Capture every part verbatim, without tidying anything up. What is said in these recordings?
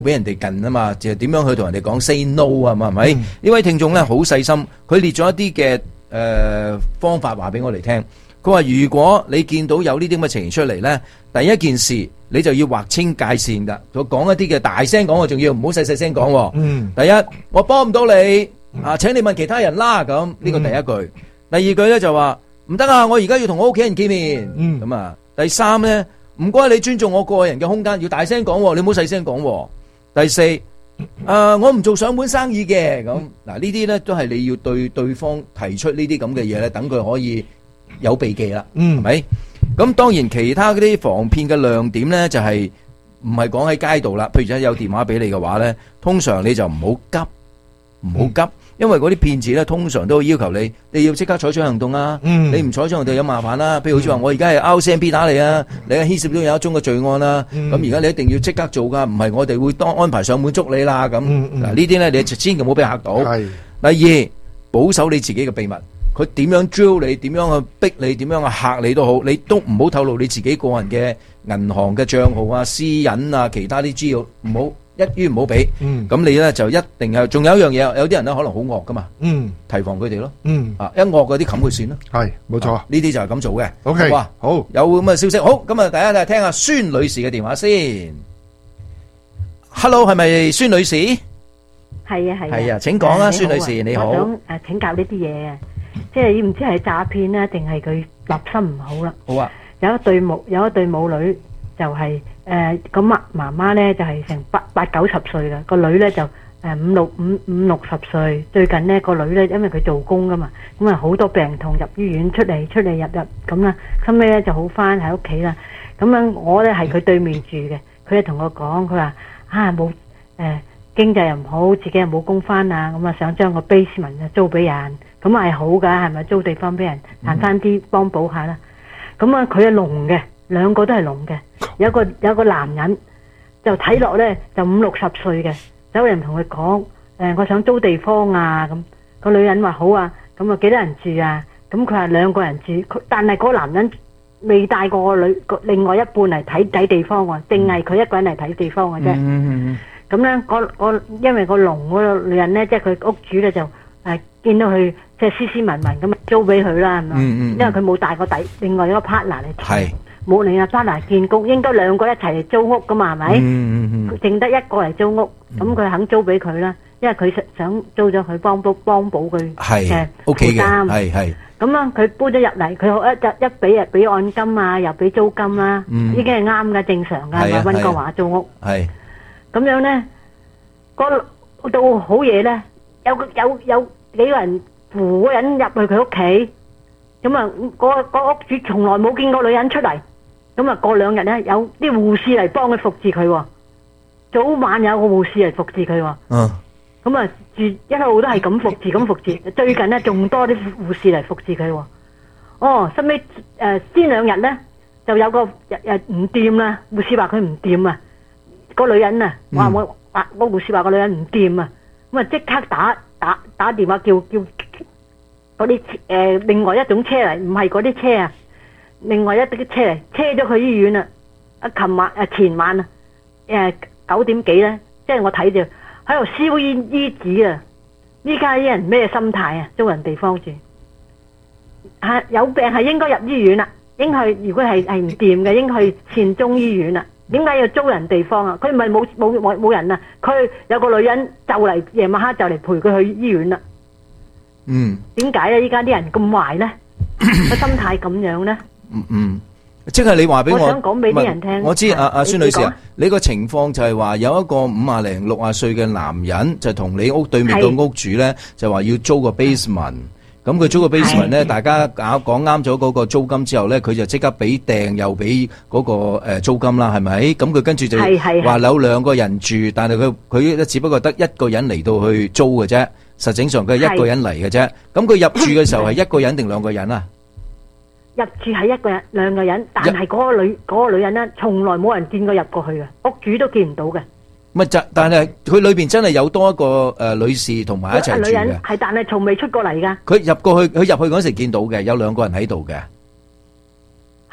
俾人哋近啊嘛，就點樣去同人哋講 say no 啊嘛，係咪？呢、嗯、位聽眾咧好細心，佢列咗一啲嘅誒方法話俾我哋聽。佢話如果你見到有呢啲咁嘅情形出嚟咧，第一件事你就要劃清界線噶，我講一啲嘅大聲講，我仲要唔好細細聲講。嗯，第一我幫唔到你啊，請你問其他人啦。咁呢個第一句，嗯、第二句咧就話唔得啊，我而家要同我屋企人見面。嗯，咁啊，第三咧唔該你尊重我個人嘅空間，要大聲講，你唔好細聲講。第四，誒、呃，我唔做上門生意嘅。咁嗱，呢啲咧都係你要對對方提出呢啲咁嘅嘢咧，等佢可以有避忌啦。嗯，係咪？咁當然其他嗰啲防騙嘅亮點咧，就係唔係講喺街度啦。譬如而家有電話俾你嘅話咧，通常你就唔好急，唔好急。嗯，因為嗰啲騙子咧，通常都會要求你，你要即刻採取行動啊！嗯、你唔採取行動有麻煩啦。譬如好似話，我而家係 R C M P 打你啊，你係牽涉到有一宗嘅罪案啦。咁而家你一定要即刻做噶，唔係我哋會當安排上門捉你啦。咁嗱，嗯嗯、呢啲咧你千祈唔好俾嚇到。是第二，保守你自己嘅秘密。佢點樣 drill 你，點樣去逼你，點樣去嚇你都好，你都唔好透露你自己個人嘅銀行嘅帳號啊、私隱啊、其他啲資料，唔好。一於唔好俾，咁、嗯、你咧就一定係，仲有一樣嘢，有啲人咧可能好惡噶嘛，嗯、提防佢哋咯，嗯、啊一惡嗰啲冚佢算咯，係冇錯，呢啲就係咁做嘅。O K，好，好有咁嘅消息，好咁啊，大家睇聽下孫女士嘅電話先。Hello， 係咪孫女士？係啊係啊， 係啊，請講啊，孫女士你好。 我想誒請教呢啲嘢啊，即係唔知係詐騙咧，定係佢立心唔好啦。好啊，有一對母有一對母女就係、是。誒，咁媽媽媽咧就係、是、成八八九十歲啦，個女咧就誒五六五五六十歲。最近咧個女咧因為佢做工噶嘛，咁啊好多病痛入醫院出嚟出嚟入入咁啦，後尾咧就好翻喺屋企啦。咁樣我咧係佢對面住嘅，佢就同我講，佢話啊冇誒、呃、經濟又唔好，自己又冇工翻啊，咁啊想將個 basement 啊租俾人，咁係好噶，係咪租地方俾人賺翻啲幫補下啦？咁啊佢係聾嘅。兩個都係聾嘅，有個有個男人就睇落咧就五六十歲嘅，有人同佢講誒，我想租地方啊，咁個女人話好啊，咁啊幾多人住啊？咁佢話兩個人住，但係嗰個男人未帶過個女個另外一半嚟睇睇地方喎，淨係佢一個人嚟睇地方嘅啫。咁咧，嗰嗰因為個聾嗰個女人咧，即係佢屋主咧就誒見到佢即係斯斯文文咁租俾佢啦，係嘛？因為佢冇帶個底另外一個 partner 嚟睇。冇另一班嚟見工，應該兩個一齊嚟租屋噶嘛，係咪？嗯嗯，淨得一個嚟租屋，咁佢肯租俾佢啦，因為佢想租咗佢幫補幫補佢嘅負擔。係係。咁啊，佢搬咗入嚟，佢一一一俾啊俾按金啊，又俾租金啦，已經係啱噶，正常噶，係咪？溫哥華租屋。係。咁樣咧，嗰到好嘢咧，有有有幾個人扶嗰人入去佢屋企，咁啊，嗰嗰屋主從來冇見過女人出嚟。咁啊，過兩日咧，有啲護士嚟幫佢服侍佢，早晚有個護士嚟服侍佢。嗯。咁啊，住一路都係咁服侍，咁服侍。最近咧，仲多啲護士嚟服侍佢。哦，收尾誒，先兩日咧，就有個日日唔掂啦，護士話佢唔掂啊。個女人啊，話我話個護士話個女人唔掂啊，咁啊即刻打打打電話叫叫嗰啲誒另外一種車嚟，唔係嗰啲車啊。另外一啲車嚟車咗去醫院啦！啊，琴晚啊，前晚啊，誒九點幾咧，即係我睇住喺度燒煙衣紙啊！依家啲人咩心態啊？租人地方住，係有病係應該入醫院啦，應該如果係係唔掂嘅，應該去善終醫院啦。點解要租人地方啊？佢唔係冇冇冇冇人啊！佢有個女人就嚟夜晚黑就嚟陪佢去醫院啦。嗯，點解咧？依家啲人咁壞咧？個心態咁樣咧？ 嗯嗯，即係你話俾我， 我想講俾啲人聽。 我知阿阿孫女士啊，你個情況就係話有一個五啊零六啊歲嘅男人，就同你屋對面個屋主咧，就話要租個 basement。咁佢租個 basement 咧，大家搞講啱咗嗰個租金之後咧，佢就即刻俾訂又俾嗰個誒租金啦，係咪？咁佢跟住就話有兩個人住，但係佢佢只不過得一個人嚟到去租嘅啫。實際上佢係一個人嚟嘅啫。咁佢入住嘅時候係一個人定兩個人啊？ 入住係一個人兩個人，但係嗰個女嗰個女人咧，從來冇人見過入過去嘅，屋主都見唔到嘅。 咪就但係佢裏邊真係有多一個誒女士同埋一齊住嘅。女人係，但係從未出過嚟噶。 佢入過去，佢入去嗰時見到嘅，有兩個人喺度嘅。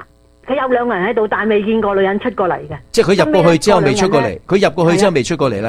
佢有兩個人喺度，但係未見過女人出過嚟嘅。 即係佢入過去之後未出過嚟，佢入過去之後未出過嚟咧。